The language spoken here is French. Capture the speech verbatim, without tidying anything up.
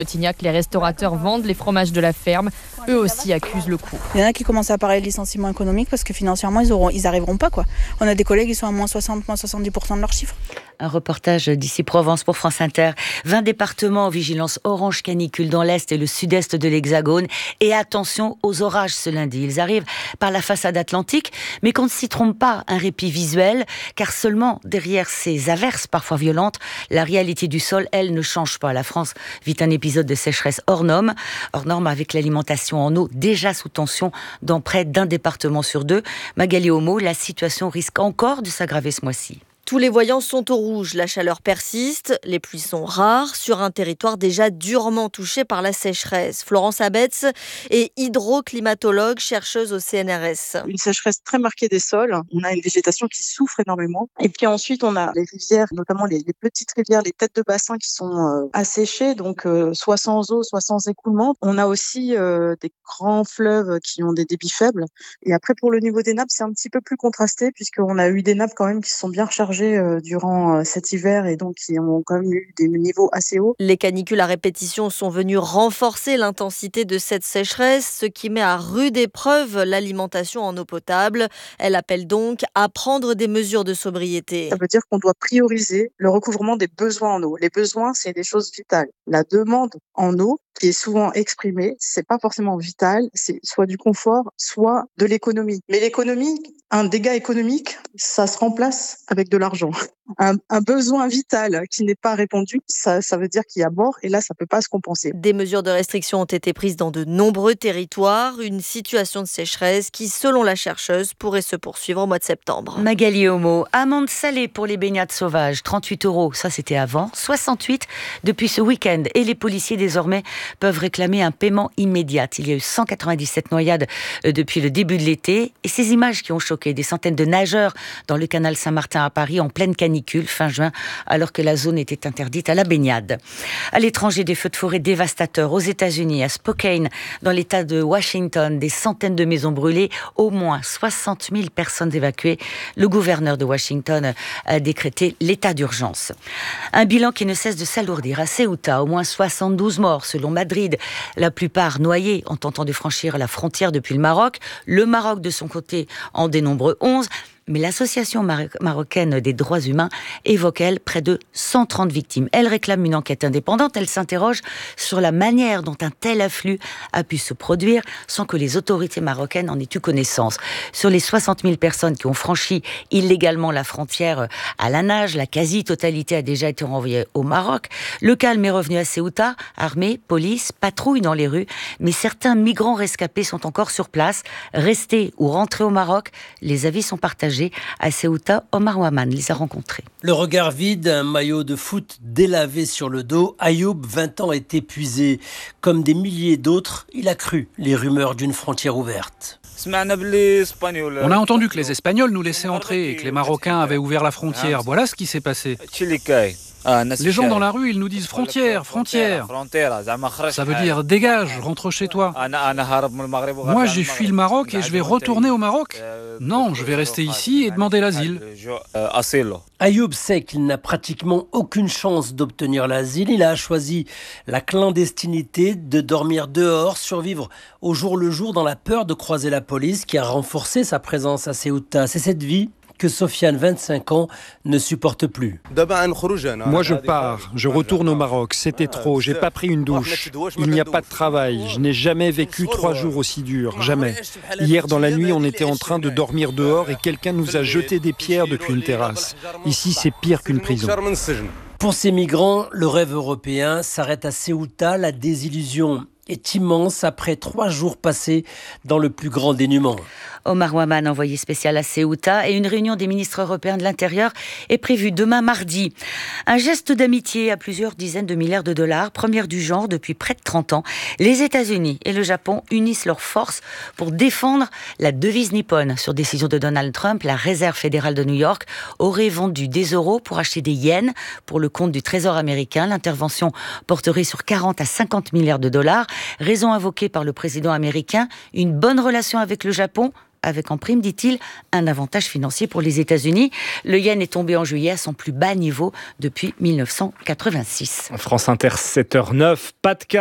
Tignac, les restaurateurs vendent les fromages de la ferme. Eux aussi accusent le coût. Il y en a qui commencent à parler de licenciement économique parce que financièrement, ils auront, ils arriveront pas, quoi. On a des collègues qui sont à moins soixante, moins soixante-dix pour cent de leur chiffre. Un reportage d'ici Provence pour France Inter. vingt départements en vigilance orange canicule dans l'Est et le Sud-Est de l'Hexagone. Et attention aux orages ce lundi. Ils arrivent par la façade atlantique, mais qu'on ne s'y trompe pas, un répit visuel, car seulement derrière ces averses parfois violentes, la réalité du sol, elle, ne change pas. La France vit un épisode de sécheresse hors norme, hors norme avec l'alimentation en eau déjà sous tension dans près d'un département sur deux. Magali Homo, la situation risque encore de s'aggraver ce mois-ci. Tous les voyants sont au rouge, la chaleur persiste, les pluies sont rares sur un territoire déjà durement touché par la sécheresse. Florence Abetz est hydroclimatologue, chercheuse au C N R S. Une sécheresse très marquée des sols, on a une végétation qui souffre énormément. Et puis ensuite, on a les rivières, notamment les, les petites rivières, les têtes de bassin qui sont euh, asséchées, donc euh, soit sans eau, soit sans écoulement. On a aussi euh, des grands fleuves qui ont des débits faibles. Et après, pour le niveau des nappes, c'est un petit peu plus contrasté puisqu'on a eu des nappes quand même qui se sont bien rechargées durant cet hiver et donc qui ont quand même eu des niveaux assez hauts. Les canicules à répétition sont venues renforcer l'intensité de cette sécheresse, ce qui met à rude épreuve l'alimentation en eau potable. Elle appelle donc à prendre des mesures de sobriété. Ça veut dire qu'on doit prioriser le recouvrement des besoins en eau. Les besoins, c'est des choses vitales. La demande en eau, qui est souvent exprimée, c'est pas forcément vital, c'est soit du confort, soit de l'économie. Mais l'économie, un dégât économique, ça se remplace avec de l'argent. Un, un besoin vital qui n'est pas répondu, ça, ça veut dire qu'il y a mort et là, ça peut pas se compenser. Des mesures de restriction ont été prises dans de nombreux territoires. Une situation de sécheresse qui, selon la chercheuse, pourrait se poursuivre au mois de septembre. Magali Homo, amende salée pour les baignades sauvages, trente-huit euros, ça c'était avant, soixante-huit depuis ce week-end. Et les policiers désormais peuvent réclamer un paiement immédiat. Il y a eu cent quatre-vingt-dix-sept noyades depuis le début de l'été. Et ces images qui ont choqué des centaines de nageurs dans le canal Saint-Martin à Paris en pleine canicule fin juin, alors que la zone était interdite à la baignade. À l'étranger, des feux de forêt dévastateurs. Aux États-Unis, à Spokane, dans l'État de Washington, des centaines de maisons brûlées, au moins soixante mille personnes évacuées. Le gouverneur de Washington a décrété l'état d'urgence. Un bilan qui ne cesse de s'alourdir. À Ceuta, au moins soixante-douze morts selon Madrid, la plupart noyés en tentant de franchir la frontière depuis le Maroc. Le Maroc, de son côté, en dénombre onze. Mais l'association mar- marocaine des droits humains évoque, elle, près de cent trente victimes. Elle réclame une enquête indépendante. Elle s'interroge sur la manière dont un tel afflux a pu se produire sans que les autorités marocaines en aient eu connaissance. Sur les soixante mille personnes qui ont franchi illégalement la frontière à la nage, la quasi-totalité a déjà été renvoyée au Maroc. Le calme est revenu à Ceuta. Armée, police, patrouille dans les rues. Mais certains migrants rescapés sont encore sur place. Restés ou rentrés au Maroc, les avis sont partagés. À Ceuta, Omar Waman les a rencontrés. Le regard vide, un maillot de foot délavé sur le dos, Ayoub, vingt ans, est épuisé. Comme des milliers d'autres, il a cru les rumeurs d'une frontière ouverte. On a entendu que les Espagnols nous laissaient entrer et que les Marocains avaient ouvert la frontière. Voilà ce qui s'est passé. Les gens dans la rue, ils nous disent frontière, frontière. Ça veut dire dégage, rentre chez toi. Moi, j'ai fui le Maroc et je vais retourner au Maroc. Non, je vais rester ici et demander l'asile. Ayoub sait qu'il n'a pratiquement aucune chance d'obtenir l'asile. Il a choisi la clandestinité, de dormir dehors, survivre au jour le jour dans la peur de croiser la police qui a renforcé sa présence à Ceuta. C'est cette vie que Sofiane, vingt-cinq ans, ne supporte plus. Moi je pars, je retourne au Maroc, c'était trop, j'ai pas pris une douche, il n'y a pas de travail, je n'ai jamais vécu trois jours aussi durs, jamais. Hier dans la nuit on était en train de dormir dehors et quelqu'un nous a jeté des pierres depuis une terrasse. Ici c'est pire qu'une prison. Pour ces migrants, le rêve européen s'arrête à Ceuta, la désillusion est immense après trois jours passés dans le plus grand dénuement. Omar Waman, envoyé spécial à Ceuta, et une réunion des ministres européens de l'Intérieur est prévue demain mardi. Un geste d'amitié à plusieurs dizaines de milliards de dollars, première du genre depuis près de trente ans. Les États-Unis et le Japon unissent leurs forces pour défendre la devise nippone. Sur décision de Donald Trump, la Réserve fédérale de New York aurait vendu des euros pour acheter des yens pour le compte du Trésor américain. L'intervention porterait sur quarante à cinquante milliards de dollars. Raison invoquée par le président américain, une bonne relation avec le Japon, avec en prime, dit-il, un avantage financier pour les États-Unis. Le yen est tombé en juillet à son plus bas niveau depuis mille neuf cent quatre-vingt-six. France Inter, sept heures zéro neuf, pas de cas.